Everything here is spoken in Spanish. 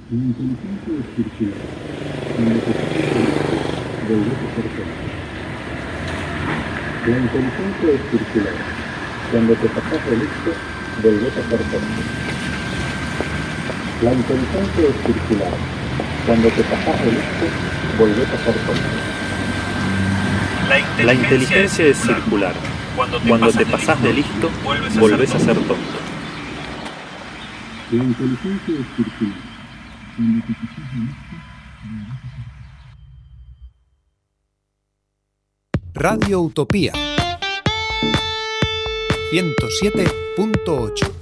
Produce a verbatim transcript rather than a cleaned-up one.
La inteligencia es circular. Cuando te pasas de listo, volvés a ser tonto. La inteligencia es circular. Cuando te pasas de listo, volvés a ser tonto. La inteligencia es circular. Cuando te pasas de listo, volvés a ser tonto. La inteligencia es circular. Cuando te pasas de listo, volvés a ser tonto. La inteligencia es circular. Cuando te pasas de listo, volvés a ser tonto. Radio Utopía ciento siete punto ocho